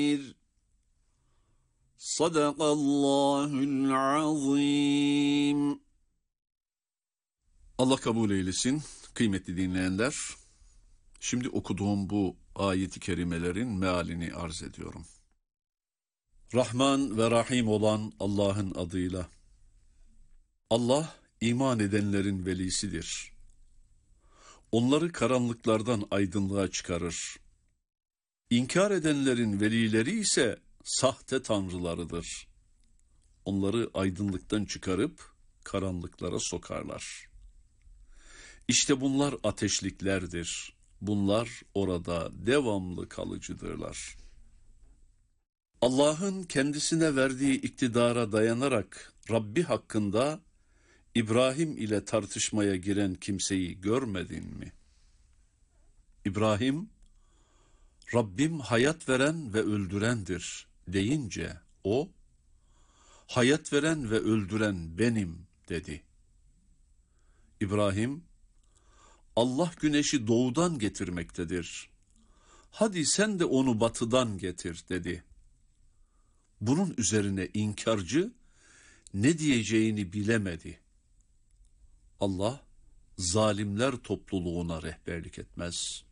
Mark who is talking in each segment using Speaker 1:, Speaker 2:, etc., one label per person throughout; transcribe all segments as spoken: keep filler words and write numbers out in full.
Speaker 1: Sadakallahul azim. Allah kabul eylesin kıymetli dinleyenler. Şimdi okuduğum bu ayet-i kerimelerin mealini arz ediyorum. Rahman ve Rahim olan Allah'ın adıyla. Allah iman edenlerin velisidir. Onları karanlıklardan aydınlığa çıkarır. İnkar edenlerin velileri ise sahte tanrılarıdır. Onları aydınlıktan çıkarıp karanlıklara sokarlar. İşte bunlar ateşliklerdir. Bunlar orada devamlı kalıcıdırlar. Allah'ın kendisine verdiği iktidara dayanarak Rabbi hakkında İbrahim ile tartışmaya giren kimseyi görmedin mi? İbrahim, Rabbim hayat veren ve öldürendir deyince o, hayat veren ve öldüren benim dedi. İbrahim, Allah güneşi doğudan getirmektedir. Hadi sen de onu batıdan getir dedi. Bunun üzerine inkarcı ne diyeceğini bilemedi. Allah zalimler topluluğuna rehberlik etmez.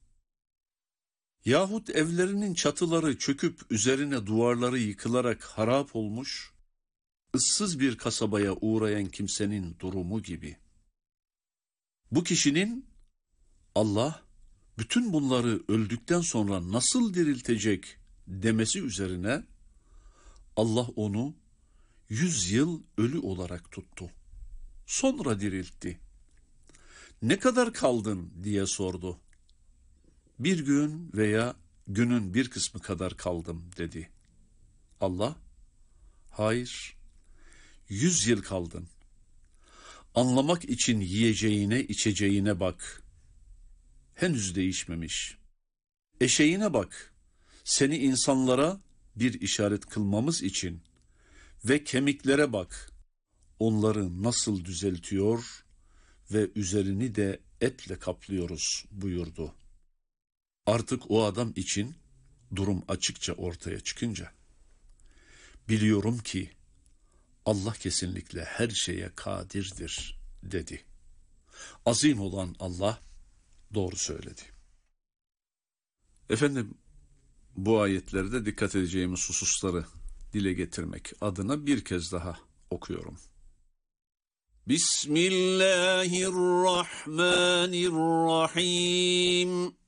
Speaker 1: Yahut evlerinin çatıları çöküp üzerine duvarları yıkılarak harap olmuş, ıssız bir kasabaya uğrayan kimsenin durumu gibi. Bu kişinin Allah bütün bunları öldükten sonra nasıl diriltecek demesi üzerine Allah onu yüz yıl ölü olarak tuttu. Sonra diriltti. Ne kadar kaldın diye sordu. Bir gün veya günün bir kısmı kadar kaldım dedi. Allah, hayır, yüz yıl kaldın. Anlamak için yiyeceğine, içeceğine bak. Henüz değişmemiş. Eşeğine bak. Seni insanlara bir işaret kılmamız için ve kemiklere bak. Onları nasıl düzeltiyor ve üzerini de etle kaplıyoruz buyurdu. Artık o adam için durum açıkça ortaya çıkınca, biliyorum ki Allah kesinlikle her şeye kadirdir dedi. Azim olan Allah doğru söyledi. Efendim, bu ayetlerde dikkat edeceğimiz hususları dile getirmek adına bir kez daha okuyorum. Bismillahirrahmanirrahim.